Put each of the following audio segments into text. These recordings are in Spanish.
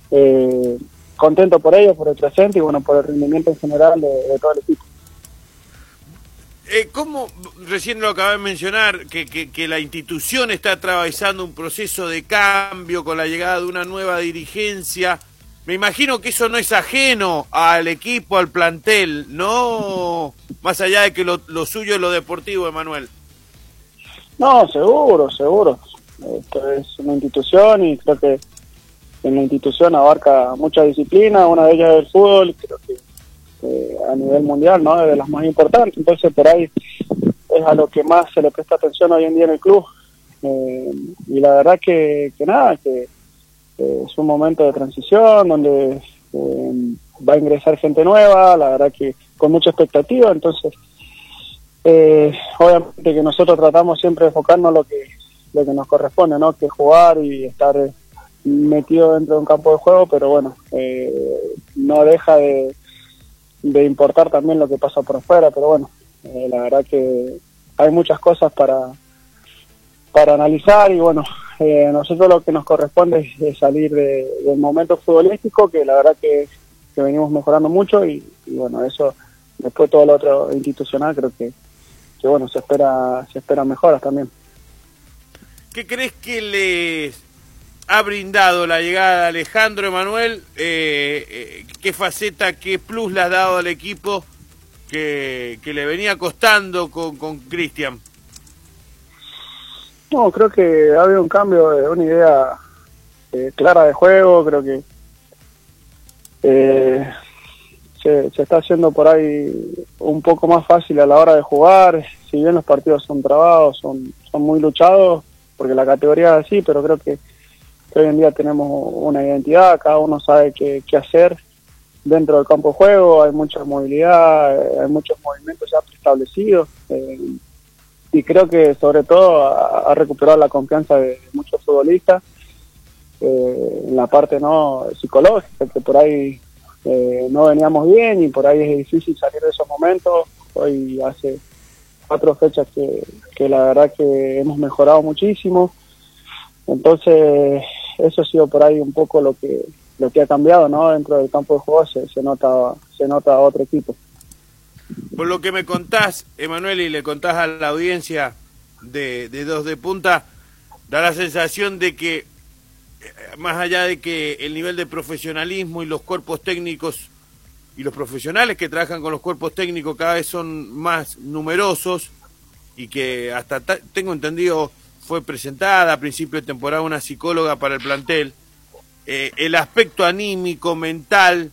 contento por ellos, por el presente y bueno, por el rendimiento en general de todo el equipo. ¿Cómo, recién lo acabé de mencionar, que la institución está atravesando un proceso de cambio con la llegada de una nueva dirigencia? Me imagino que eso no es ajeno al equipo, al plantel, ¿no? Más allá de que lo suyo es lo deportivo, Emanuel. No, seguro, seguro. Esto es una institución y creo que en la institución abarca mucha disciplina, una de ellas es el fútbol, creo que a nivel mundial, ¿no? Es de las más importantes, entonces por ahí es a lo que más se le presta atención hoy en día en el club. Y la verdad que nada, que es un momento de transición donde va a ingresar gente nueva, la verdad que con mucha expectativa, entonces obviamente que nosotros tratamos siempre de enfocarnos lo que nos corresponde, ¿no? Que es jugar y estar metido dentro de un campo de juego, pero bueno, no deja de importar también lo que pasa por afuera, pero bueno, la verdad que hay muchas cosas para analizar y bueno, nosotros lo que nos corresponde es salir del momento futbolístico, que la verdad que venimos mejorando mucho y bueno, eso después todo lo otro institucional creo que bueno, se espera mejoras también. ¿Qué crees que les ha brindado la llegada de Alejandro, Emanuel? ¿Qué faceta, qué plus le ha dado al equipo que le venía costando con Cristian? No, creo que ha habido un cambio de una idea clara de juego, creo que se está haciendo por ahí un poco más fácil a la hora de jugar, si bien los partidos son trabados, son muy luchados, porque la categoría es así, pero creo que hoy en día tenemos una identidad, cada uno sabe qué hacer dentro del campo de juego, hay mucha movilidad, hay muchos movimientos ya preestablecidos, y creo que sobre todo ha recuperado la confianza de muchos futbolistas en la parte no psicológica, que por ahí no veníamos bien y por ahí es difícil salir de esos momentos. Hoy hace 4 fechas que la verdad que hemos mejorado muchísimo, entonces eso ha sido por ahí un poco lo que ha cambiado, ¿no? Dentro del campo de juego se nota otro equipo. Por lo que me contás, Emanuel, y le contás a la audiencia de Dos de Punta, da la sensación de que, más allá de que el nivel de profesionalismo y los cuerpos técnicos y los profesionales que trabajan con los cuerpos técnicos cada vez son más numerosos y que hasta tengo entendido fue presentada a principio de temporada una psicóloga para el plantel, el aspecto anímico, mental,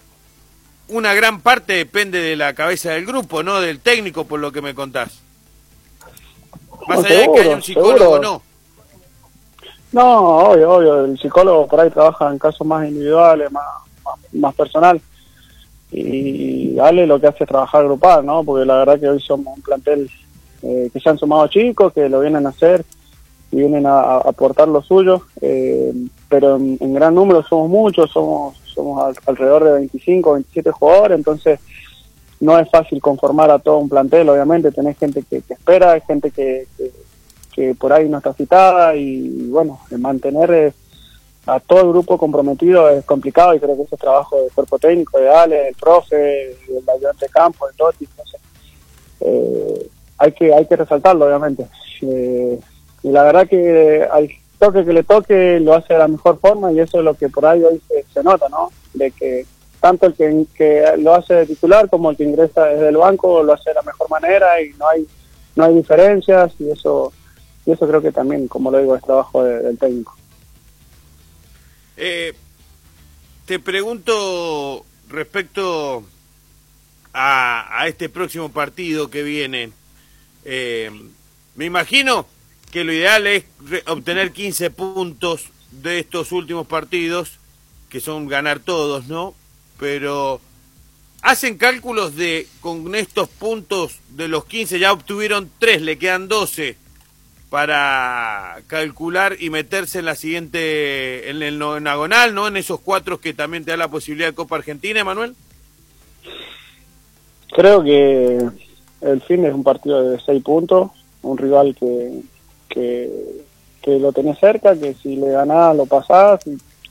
una gran parte depende de la cabeza del grupo, no del técnico, por lo que me contás. Más allá de que haya un psicólogo, ¿no? No, obvio, el psicólogo por ahí trabaja en casos más individuales, más personal, y Ale lo que hace es trabajar grupal, ¿no? Porque la verdad que hoy somos un plantel que se han sumado chicos, que lo vienen a hacer y vienen a aportar lo suyo, pero en gran número somos muchos, somos alrededor de 25, 27 jugadores, entonces no es fácil conformar a todo un plantel, obviamente tenés gente que espera, hay gente que por ahí no está citada y bueno, mantener a todo el grupo comprometido es complicado y creo que ese es trabajo del cuerpo técnico, de Ale, del profe, del ayudante de campo, del Toti, entonces hay que resaltarlo obviamente. Y la verdad que al toque que le toque lo hace de la mejor forma y eso es lo que por ahí hoy se nota, ¿no? De que tanto el que lo hace de titular como el que ingresa desde el banco lo hace de la mejor manera y no hay diferencias y eso creo que también, como lo digo, es trabajo del técnico. Te pregunto respecto a este próximo partido que viene. Me imagino que lo ideal es obtener 15 puntos de estos últimos partidos, que son ganar todos, ¿no? Pero hacen cálculos de con estos puntos de los 15 ya obtuvieron 3, le quedan 12 para calcular y meterse en la siguiente, en el nonagonal, ¿no? En esos 4 que también te da la posibilidad de Copa Argentina, Emanuel. Creo que el fin es un partido de 6 puntos, un rival que lo tenés cerca, que si le ganás lo pasás,